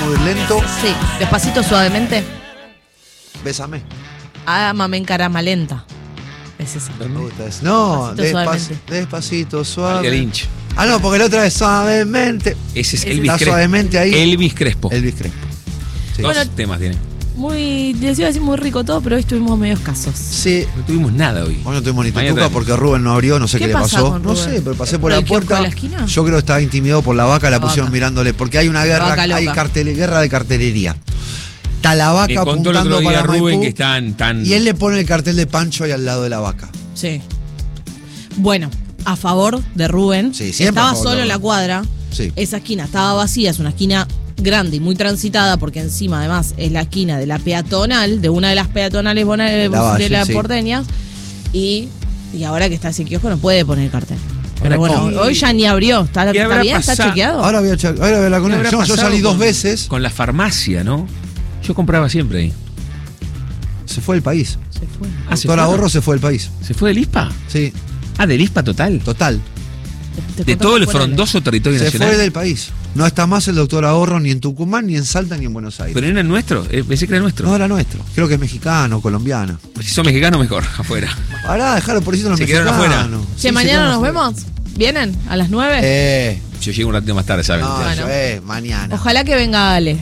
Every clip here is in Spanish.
vamos a ir lento. Sí, despacito, suavemente. Bésame. Ámame en carama lenta. Es esa. Me gusta eso. No, despacito, suave. Lynch. Ah, no, porque la otra es suavemente. Ese es Ese Elvis Está Crespo. suavemente ahí. Elvis Crespo. Elvis Crespo. Sí. Dos Bueno, temas tiene. Les iba a decir muy rico todo, pero hoy estuvimos medio escasos. Sí. No tuvimos nada hoy. Hoy no tuvimos ni Mañana tutuca tenemos. porque Rubén no abrió, no sé ¿Qué qué le pasa pasó. con No Rubén? sé, pero pasé por ¿Lo la del kiosco puerta. de la esquina? Yo creo que estaba intimidado por la vaca, la La pusieron vaca. mirándole. Porque hay una guerra, Vaca hay loca. guerra de cartelería. Está la vaca Me contó el apuntando otro día para Rubén Maipú, que están tan. y él le pone el cartel de Pancho ahí al lado de la vaca. Sí. Bueno, a favor de Rubén. Sí, siempre a estaba favor de solo en la Rubén. cuadra. Sí. Esa esquina estaba vacía, es una esquina grande y muy transitada porque encima además es la esquina de la peatonal, de una de las peatonales de Valle, la sí. porteña y ahora que está ese kiosco no puede poner cartel. Pero Ahora, bueno, ¿qué- hoy ya ni abrió. ¿Está ¿qué habrá bien? ¿Está pasado? chequeado? Ahora voy a hablar con ¿Qué él. habrá Yo pasado salí dos con- veces. Con la farmacia, ¿no? Yo compraba siempre ahí. Se fue del país. Se fue. Ah, ¿se Doctor fue? Ahorro se fue del país. ¿Se fue del ISPA? Sí, Ah, del ISPA total. total. Te De contó todo el que fue frondoso territorio Se nacional. fue del país. No está más el doctor Ahorro ni en Tucumán, ni en Salta, ni en Buenos Aires. Pero era nuestro. Pensé que era nuestro. No era nuestro. Creo que es mexicano, colombiano. Si son mexicanos, mejor. Afuera. Pará, dejarlo por eso los Se quedaron mexicanos. afuera. Che, Sí, mañana nos se quedaron vemos. ¿Vienen? ¿A las 9? afuera. Yo llego un ratito más tarde, ¿saben? No, Bueno. mañana. Ojalá que venga Ale.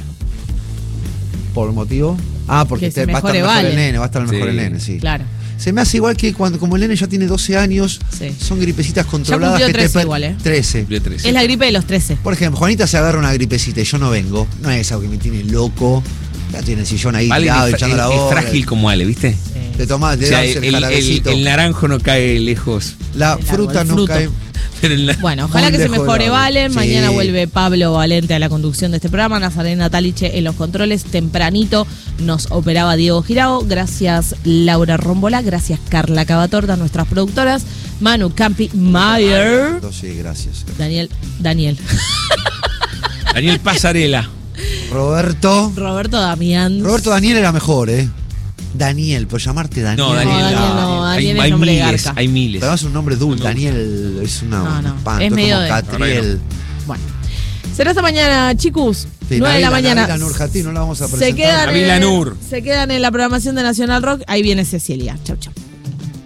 ¿Por el motivo? Ah, porque Que se va a estar mejore mejor el Vale. nene, va a estar mejor Sí. el nene, sí. Claro. Se me hace igual que cuando, como el nene ya tiene 12 años, Sí. son gripecitas controladas. cumplió que 13 te igual, ¿eh? 13. Cumplió 13. Es la gripe de los 13. Por ejemplo, Juanita se agarra una gripecita y yo no vengo. No es algo que me tiene loco. Ya tiene el sillón ahí Ale tirado, es, echando la es boca. frágil como Ale, ¿viste? Te tomás, O te sea, das el jarabecito. el naranjo no cae lejos. La el fruta árbol, no fruto. cae. Pero Bueno, ojalá Muy que se lejos mejore del árbol. Valen. Sí. Mañana vuelve Pablo Valente a la conducción de este programa. Nazarena Taliche en los controles. Tempranito nos operaba Diego Girago. Gracias Laura Rombola. Gracias Carla Cavatorta, nuestras productoras. Manu Campi Mayer. Sí, gracias. Daniel. Daniel Pasarela. Roberto Damián. Daniel era mejor, ¿eh? Daniel, por llamarte Daniel. No, Daniel. Daniel no, Daniel es hay nombre de miles, garca. hay miles. Pero es un nombre dulce. No. Daniel es una No, un espanto. es medio como de- Catriel. Bueno. Será esta mañana, chicos. Sí, 9 de la mañana. Nabila Nurjati, no la vamos a presentar. Se quedan, Nabila Nur. se quedan en la programación de Nacional Rock. Ahí viene Cecilia. Chau, chau.